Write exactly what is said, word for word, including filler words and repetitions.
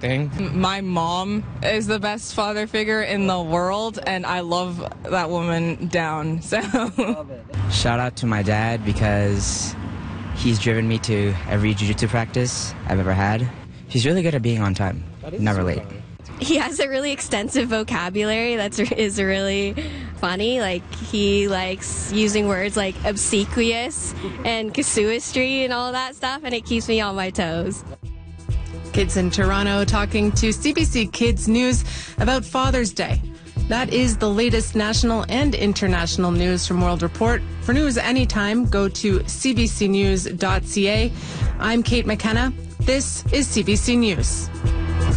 thing. My mom is the best father figure in the world, and I love that woman down. So shout out to my dad because he's driven me to every jiu-jitsu practice I've ever had. He's really good at being on time, never late. He has a really extensive vocabulary that's is really funny. Like, he likes using words like obsequious and casuistry and all that stuff, and it keeps me on my toes. Kids in Toronto talking to C B C Kids News about Father's Day. That is the latest national and international news from World Report. For news anytime, go to c b c news dot c a. I'm Kate McKenna. This is C B C News.